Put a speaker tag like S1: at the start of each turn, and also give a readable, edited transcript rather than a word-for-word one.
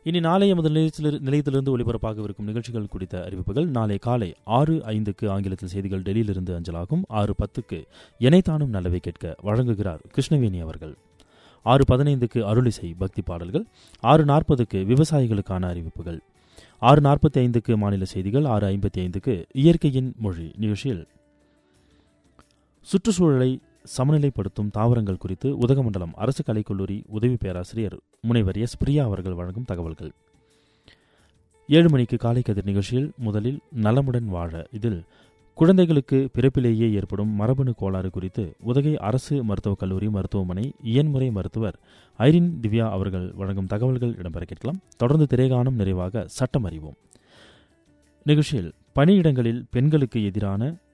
S1: இனி நாளைய முதல் நிலையத்திலிருந்து ஒலிபரப்பாகவிருக்கும் நிகழ்ச்சிகள் குறித்த அறிவிப்புகள். நாளை காலை 6:05 ஆங்கிலத்தில் செய்திகள் டெல்லியிலிருந்து அஞ்சலாகும். 6:10 எனைத்தானும் நல்லவை கேட்க வழங்குகிறார் கிருஷ்ணவேணி அவர்கள். 6:15 அருளிசை பக்தி பாடல்கள். 6:40 விவசாயிகளுக்கான அறிவிப்புகள். 6:45 மாநில செய்திகள். 6:55 இயற்கையின் மொழி நிகழ்ச்சியில் சுற்றுச்சூழலை சமநிலைப்படுத்தும் தாவரங்கள் குறித்து உதகமண்டலம் அரசு கலைக்கல்லூரி உதவி பேராசிரியர் முனைவர் எஸ். பிரியா அவர்கள் வழங்கும் தகவல்கள். 7 மணிக்கு காலை கதிர் நிகழ்ச்சியில் முதலில் நலமுடன் வாழ, இதில் குழந்தைகளுக்கு பிறப்பிலேயே ஏற்படும் மரபணு கோளாறு குறித்து உதகை அரசு மருத்துவக் கல்லூரி மருத்துவமனை இயன்முறை மருத்துவர் ஐரின் திவ்யா அவர்கள் வழங்கும் தகவல்கள் இடம்பெற கேட்கலாம். தொடர்ந்து திரைகாணும், நிறைவாக சட்டம் அறிவோம். நிகழ்ச்சியில் பணியிடங்களில் பெண்களுக்கு எதிரான